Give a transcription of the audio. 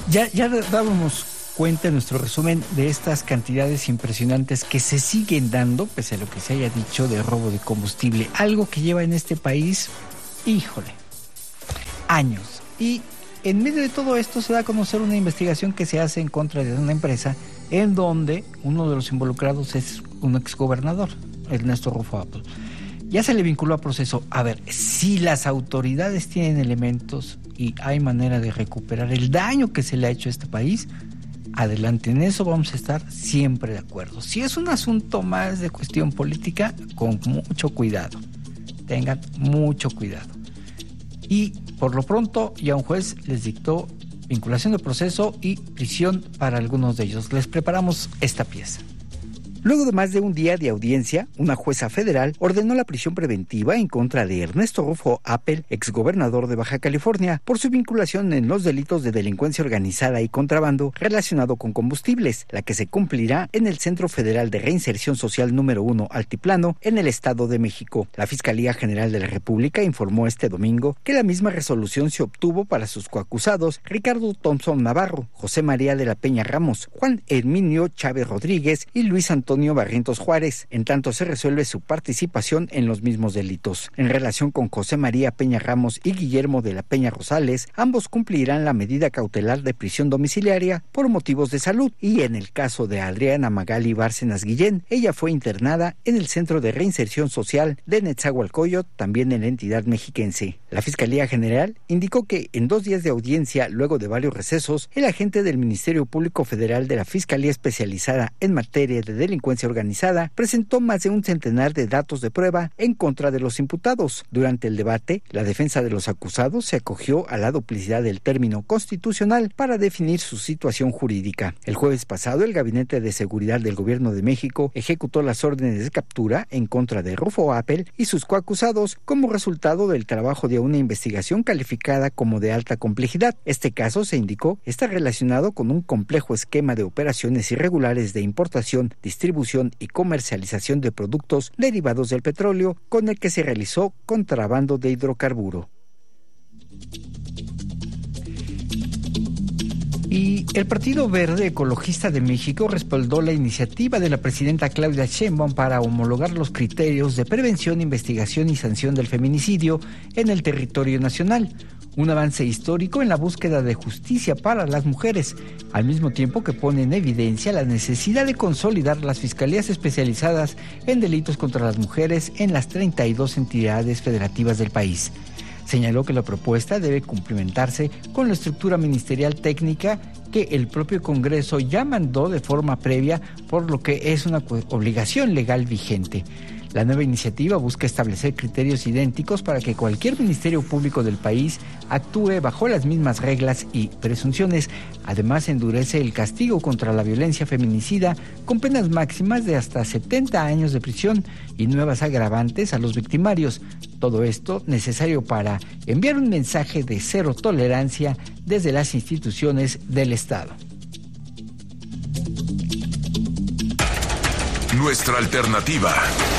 Ya dábamos cuenta en nuestro resumen de estas cantidades impresionantes que se siguen dando, pese a lo que se haya dicho, de robo de combustible. Algo que lleva en este país, híjole, años. Y en medio de todo esto se da a conocer una investigación que se hace en contra de una empresa en donde uno de los involucrados es un exgobernador, Ernesto Rufo Apple. Ya se le vinculó a proceso. A ver, si las autoridades tienen elementos y hay manera de recuperar el daño que se le ha hecho a este país, adelante, en eso vamos a estar siempre de acuerdo. Si es un asunto más de cuestión política, con mucho cuidado. Tengan mucho cuidado. Y por lo pronto ya un juez les dictó vinculación de proceso y prisión para algunos de ellos. Les preparamos esta pieza. Luego de más de un día de audiencia, una jueza federal ordenó la prisión preventiva en contra de Ernesto Rufo Apple, exgobernador de Baja California, por su vinculación en los delitos de delincuencia organizada y contrabando relacionado con combustibles, la que se cumplirá en el Centro Federal de Reinserción Social número 1 Altiplano, en el Estado de México. La Fiscalía General de la República informó este domingo que la misma resolución se obtuvo para sus coacusados Ricardo Thompson Navarro, José María de la Peña Ramos, Juan Herminio Chávez Rodríguez y Luis Antonio Barrientos Juárez, en tanto se resuelve su participación en los mismos delitos. En relación con José María Peña Ramos y Guillermo de la Peña Rosales, ambos cumplirán la medida cautelar de prisión domiciliaria por motivos de salud, y en el caso de Adriana Magali Bárcenas Guillén, ella fue internada en el Centro de Reinserción Social de Netzahualcóyotl, también en la entidad mexiquense. La Fiscalía General indicó que en 2 días de audiencia, luego de varios recesos, el agente del Ministerio Público Federal de la Fiscalía Especializada en materia de delincuencia organizada presentó más de un centenar de datos de prueba en contra de los imputados. Durante el debate, la defensa de los acusados se acogió a la duplicidad del término constitucional para definir su situación jurídica. El jueves pasado, el Gabinete de Seguridad del Gobierno de México ejecutó las órdenes de captura en contra de Rufo Apple y sus coacusados como resultado del trabajo de una investigación calificada como de alta complejidad. Este caso, se indicó, está relacionado con un complejo esquema de operaciones irregulares de importación, distribución y comercialización de productos derivados del petróleo, con el que se realizó contrabando de hidrocarburo. Y el Partido Verde Ecologista de México respaldó la iniciativa de la presidenta Claudia Sheinbaum para homologar los criterios de prevención, investigación y sanción del feminicidio en el territorio nacional. Un avance histórico en la búsqueda de justicia para las mujeres, al mismo tiempo que pone en evidencia la necesidad de consolidar las fiscalías especializadas en delitos contra las mujeres en las 32 entidades federativas del país. Señaló que la propuesta debe cumplimentarse con la estructura ministerial técnica que el propio Congreso ya mandó de forma previa, por lo que es una obligación legal vigente. La nueva iniciativa busca establecer criterios idénticos para que cualquier ministerio público del país actúe bajo las mismas reglas y presunciones. Además, endurece el castigo contra la violencia feminicida con penas máximas de hasta 70 años de prisión y nuevas agravantes a los victimarios. Todo esto necesario para enviar un mensaje de cero tolerancia desde las instituciones del Estado. Nuestra alternativa.